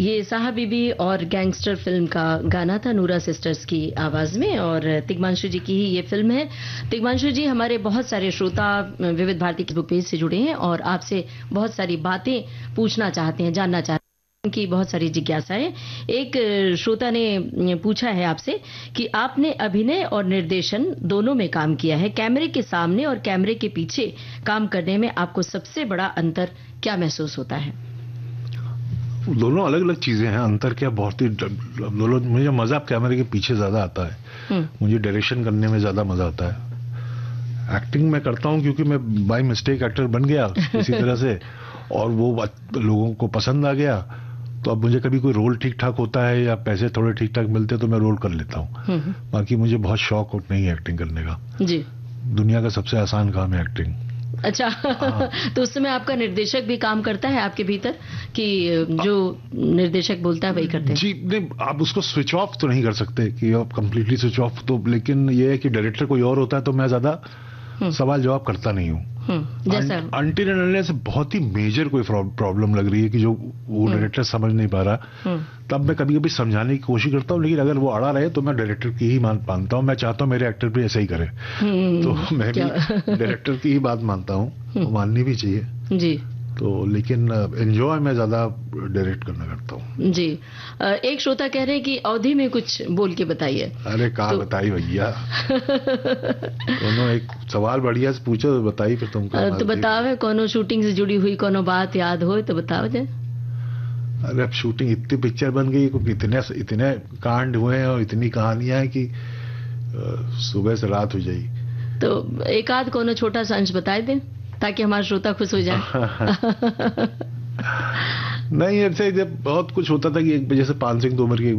ये साहा बीबी और gangster film का गाना था नूरा सिस्टर्स की आवाज में, और तिग्मांशु जी की ही ये फिल्म है। तिग्मांशु जी, हमारे बहुत सारे श्रोता विविध भारती के पेज से जुड़े हैं और आपसे बहुत सारी बातें पूछना चाहते हैं, जानना चाहते हैं, उनकी बहुत सारी जिज्ञासा है। एक श्रोता ने पूछा है आपसे कि आपने अभिनय और निर्देशन दोनों में काम किया है, कैमरे के सामने और कैमरे के पीछे काम करने में आपको सबसे बड़ा अंतर क्या महसूस होता है? दोनों अलग अलग चीजें हैं। अंतर क्या, बहुत ही दोनों। मुझे मजा कैमरे के पीछे ज्यादा आता है, मुझे डायरेक्शन करने में ज्यादा मजा आता है। एक्टिंग मैं करता हूं क्योंकि मैं बाय मिस्टेक एक्टर बन गया किसी तरह से, और वो लोगों को पसंद आ गया। तो अब मुझे कभी कोई रोल ठीक ठाक होता है या पैसे थोड़े ठीक ठाक मिलते हैं तो मैं रोल कर लेता हूँ। बाकी मुझे बहुत शौक नहीं है एक्टिंग करने का जी। दुनिया का सबसे आसान काम है एक्टिंग। अच्छा। हाँ। तो उस समय आपका निर्देशक भी काम करता है आपके भीतर कि जो निर्देशक बोलता है वही करते हैं? जी नहीं, आप उसको स्विच ऑफ तो नहीं कर सकते कि आप कंप्लीटली स्विच ऑफ, तो लेकिन ये है कि डायरेक्टर कोई और होता है तो मैं ज्यादा सवाल जवाब करता नहीं हूँ। अनटिल एंड अनलेस बहुत ही मेजर कोई प्रॉब्लम लग रही है कि जो वो डायरेक्टर समझ नहीं पा रहा, तब मैं कभी कभी समझाने की कोशिश करता हूँ। लेकिन अगर वो अड़ा रहे तो मैं डायरेक्टर की ही मानता हूँ। मैं चाहता हूँ मेरे एक्टर भी ऐसा ही करे, तो मैं भी डायरेक्टर की ही बात मानता हूँ, वो माननी भी चाहिए जी। तो लेकिन एंजॉय मैं ज्यादा डायरेक्ट करना करता हूँ जी। एक श्रोता कह रहे हैं कि अवधि में कुछ बोल के बताइए। अरे कहाँ बताई भैया। कोनो एक सवाल बढ़िया से पूछो तो बताइए, फिर तुमको तो बताओ, कोनो शूटिंग से जुड़ी हुई कोनो बात याद हो तो बताओ जाए। अरे अब शूटिंग इतनी पिक्चर बन गई, इतने कांड हुए हैं और इतनी कहानियां हैं कि सुबह से रात हो जाएगी। तो एक आध कोनो छोटा सा अंश बताए दें ताकि हमारा श्रोता खुश हो जाए। नहीं, ऐसे बहुत कुछ होता था कि एक जैसे पान सिंह तोमर की